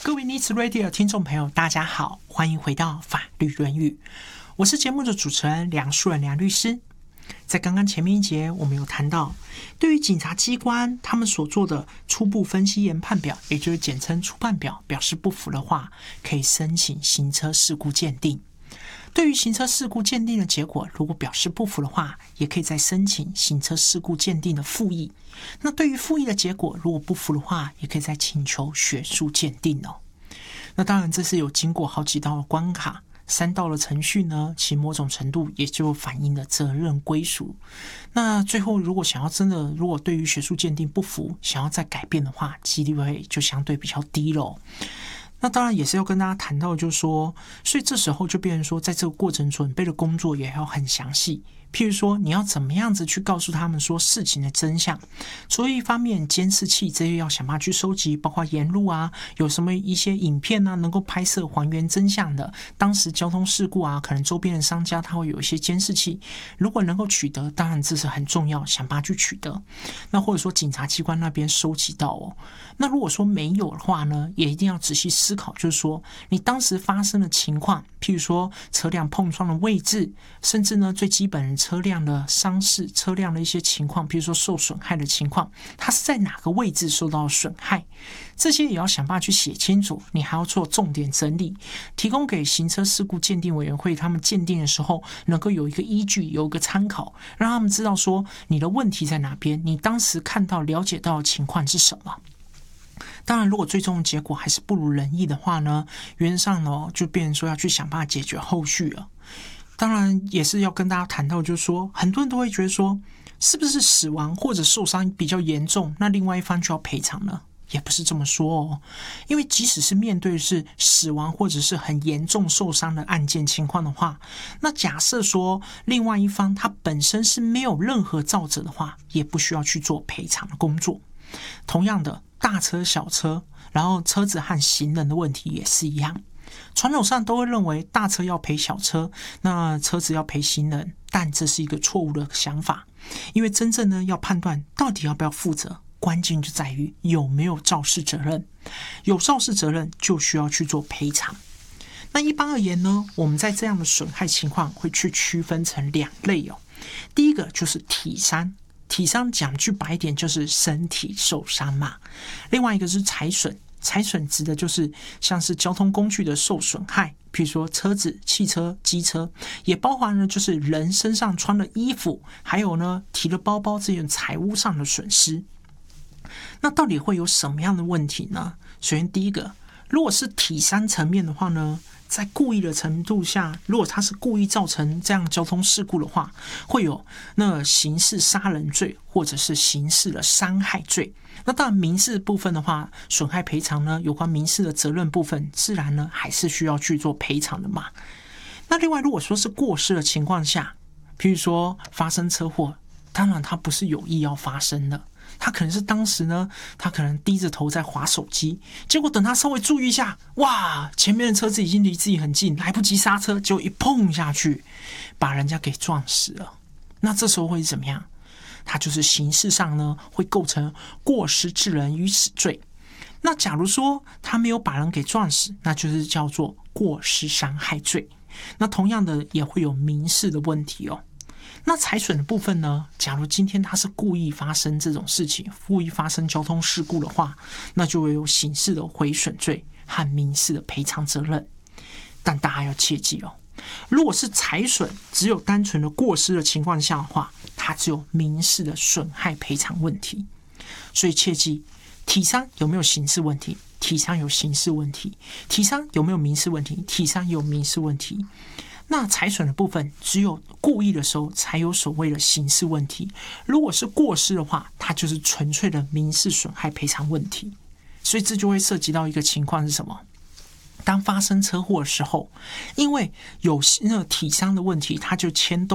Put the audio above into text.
各位 Needs Radio 的听众朋友，大家好，欢迎回到法律论语，我是节目的主持人梁树人梁律师。在刚刚前面一节，我们有谈到，对于警察机关他们所做的初步分析研判表，也就是简称初判表，表示不服的话，可以申请行车事故鉴定。对于行车事故鉴定的结果，如果表示不服的话，也可以再申请行车事故鉴定的复议。那对于复议的结果，如果不服的话，也可以再请求学术鉴定哦。那当然，这是有经过好几道的关卡，3道的程序呢，其某种程度也就反映了责任归属。那最后，如果想要真的，如果对于学术鉴定不服，想要再改变的话，几率会就相对比较低咯。那当然也是要跟大家谈到，就是说，所以这时候就变成说，在这个过程准备的工作也要很详细。譬如说，你要怎么样子去告诉他们说事情的真相？所以一方面，监视器这些要想办法去收集，包括沿路啊，有什么一些影片啊，能够拍摄还原真相的。当时交通事故啊，可能周边的商家他会有一些监视器，如果能够取得，当然这是很重要，想办法去取得。那或者说警察机关那边收集到哦。那如果说没有的话呢，也一定要仔细思考，就是说你当时发生的情况，譬如说车辆碰撞的位置，甚至呢最基本的车辆的伤势、车辆的一些情况，譬如说受损害的情况，它是在哪个位置受到损害，这些也要想办法去写清楚。你还要做重点整理，提供给行车事故鉴定委员会他们鉴定的时候，能够有一个依据，有一个参考，让他们知道说你的问题在哪边，你当时看到、了解到的情况是什么。当然，如果最终的结果还是不如人意的话呢，原则上呢就变成说要去想办法解决后续了。当然也是要跟大家谈到，就是说很多人都会觉得说，是不是死亡或者受伤比较严重，那另外一方就要赔偿呢？也不是这么说哦，因为即使是面对的是死亡或者是很严重受伤的案件情况的话，那假设说另外一方他本身是没有任何肇责的话，也不需要去做赔偿的工作。同样的，大车小车，然后车子和行人的问题也是一样。传统上都会认为大车要赔小车，那车子要赔行人，但这是一个错误的想法。因为真正呢要判断到底要不要负责，关键就在于有没有肇事责任。有肇事责任就需要去做赔偿。那一般而言呢，我们在这样的损害情况会去区分成2类哦。第一个就是体伤。体伤讲句白一点就是身体受伤嘛。另外一个是财损，财损指的就是像是交通工具的受损害，譬如说车子、汽车、机车，也包含了就是人身上穿的衣服，还有呢提了包包这种财务上的损失。那到底会有什么样的问题呢？首先第一个，如果是体伤层面的话呢，在故意的程度下，如果他是故意造成这样交通事故的话，会有那刑事杀人罪或者是刑事的伤害罪。那当然民事部分的话，损害赔偿呢，有关民事的责任部分，自然呢还是需要去做赔偿的嘛。那另外如果说是过失的情况下，譬如说发生车祸，当然他不是有意要发生的，他可能是当时呢，他可能低着头在滑手机，结果等他稍微注意一下，哇，前面的车子已经离自己很近，来不及刹车，就一碰下去，把人家给撞死了。那这时候会怎么样？他就是刑事上呢会构成过失致人于死罪。那假如说他没有把人给撞死，那就是叫做过失伤害罪。那同样的也会有民事的问题哦。那财损的部分呢，假如今天他是故意发生这种事情，故意发生交通事故的话，那就会有刑事的毁损罪和民事的赔偿责任。但大家要切记哦，如果是财损只有单纯的过失的情况下的话，它只有民事的损害赔偿问题。所以切记，体伤有没有刑事问题？体伤有刑事问题。体伤有没有民事问题？体伤有民事问题。那财损的部分，只有故意的时候才有所谓的刑事问题。如果是过失的话，它就是纯粹的民事损害赔偿问题。所以这就会涉及到一个情况是什么？当发生车祸的时候，因为有那个体伤的问题，它就牵动